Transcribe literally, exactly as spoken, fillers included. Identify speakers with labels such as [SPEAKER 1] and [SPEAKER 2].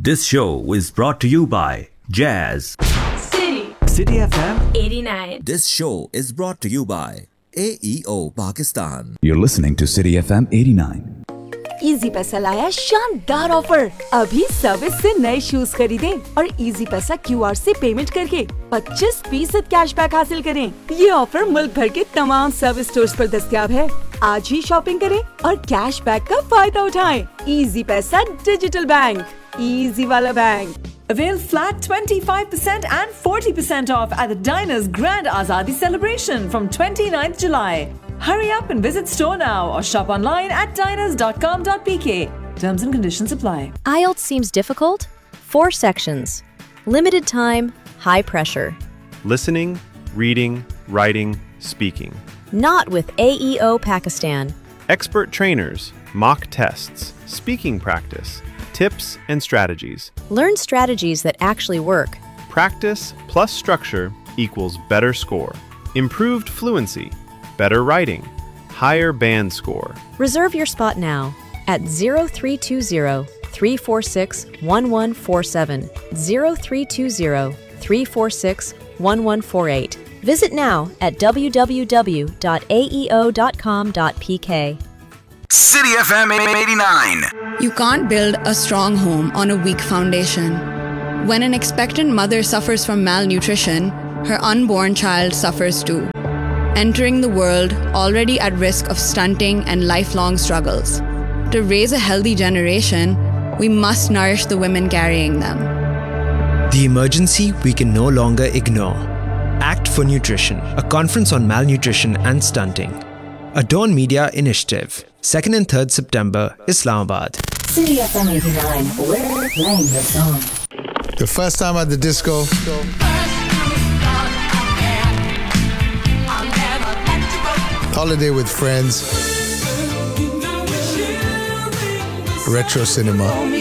[SPEAKER 1] This show is brought to you by Jazz.
[SPEAKER 2] City.
[SPEAKER 1] City F M
[SPEAKER 2] eighty-nine.
[SPEAKER 3] This show is brought to you by A E O Pakistan.
[SPEAKER 1] You're listening to City F M eighty-nine.
[SPEAKER 4] Easy पैसा लाया शानदार offer. अभी service से नए shoes खरीदें और easy पैसा QR से पेमेंट करके पच्चीस फीसद कैशबैक हासिल करें। ये ऑफर मुल्क भर के तमाम सर्विस स्टोर्स पर दस्तयाब है। आज ही शॉपिंग करें और कैशबैक का फायदा उठाएं। इजी पैसा डिजिटल बैंक, इजी वाला bank.
[SPEAKER 5] Avail flat twenty-five percent and forty percent off at the Diners Grand Azadi celebration from twenty-ninth July. Hurry up and visit store now or shop online at diners dot com dot p k. Terms and conditions apply.
[SPEAKER 6] I E L T S seems difficult? Four sections. Limited time, high pressure.
[SPEAKER 7] Listening, reading, writing, speaking.
[SPEAKER 6] Not with A E O Pakistan.
[SPEAKER 7] Expert trainers, mock tests, speaking practice, tips and strategies.
[SPEAKER 6] Learn strategies that actually work.
[SPEAKER 7] Practice plus structure equals better score. Improved fluency, better writing, higher band score.
[SPEAKER 6] Reserve your spot now at zero three two zero, three four six, one one four seven, zero three two zero, three four six, one one four eight. Visit now at w w w dot a e o dot com dot p k.
[SPEAKER 8] City F M eighty-nine.
[SPEAKER 9] You can't build a strong home on a weak foundation. When an expectant mother suffers from malnutrition, her unborn child suffers too, entering the world already at risk of stunting and lifelong struggles. To raise a healthy generation, we must nourish the women carrying them.
[SPEAKER 10] The emergency we can no longer ignore. Act for Nutrition, a conference on malnutrition and stunting. A Dawn Media initiative. second and third September, Islamabad.
[SPEAKER 2] City F M eighty-nine. We're playing the song.
[SPEAKER 11] The first time at the disco. Holiday with friends. Retro cinema.